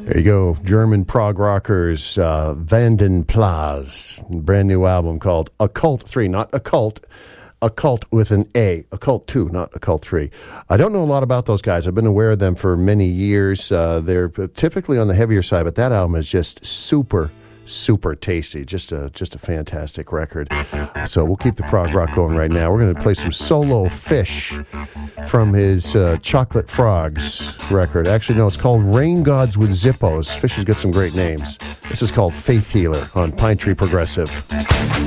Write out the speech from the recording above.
There you go, German prog rockers, Vanden Plas, brand new album called Occult 3, not Occult, Occult with an A, Occult 2, not Occult 3. I don't know a lot about those guys. I've been aware of them for many years. They're typically on the heavier side, but that album is just super tasty. Just a fantastic record. So we'll keep the prog rock going right now. We're going to play some Solo Fish from his Chocolate Frogs record. Actually, no, it's called Rain Gods with Zippos. Fish has got some great names. This is called Faith Healer on Pine Tree Progressive.